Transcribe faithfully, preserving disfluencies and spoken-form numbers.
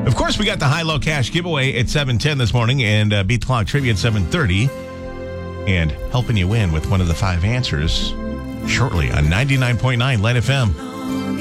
Of course, we got the high-low cash giveaway at seven ten this morning and uh, Beat the Clock Trivia at seven thirty. And helping you win with one of the five answers shortly on ninety-nine point nine Light F M.